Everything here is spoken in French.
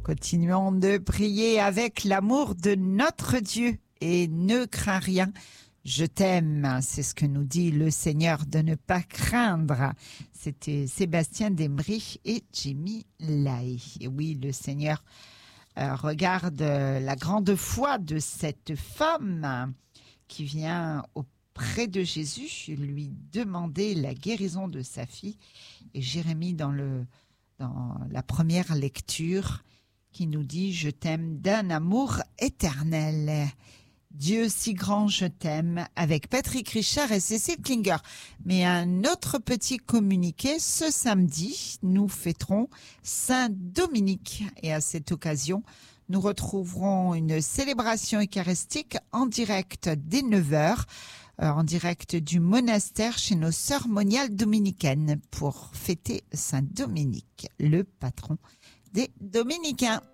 Continuons de prier avec l'amour de notre Dieu et ne crains rien. Je t'aime, c'est ce que nous dit le Seigneur, de ne pas craindre. C'était Sébastien Dembrich et Jimmy Lai. Et oui, le Seigneur regarde la grande foi de cette femme qui vient auprès de Jésus lui demander la guérison de sa fille. Et Jérémie, dans la première lecture, qui nous dit « Je t'aime d'un amour éternel ». Dieu si grand, je t'aime, avec Patrick Richard et Cécile Klinger. Mais un autre petit communiqué, ce samedi, nous fêterons Saint-Dominique. Et à cette occasion, nous retrouverons une célébration eucharistique en direct dès 9h, en direct du monastère chez nos sœurs moniales dominicaines pour fêter Saint-Dominique, le patron des Dominicains.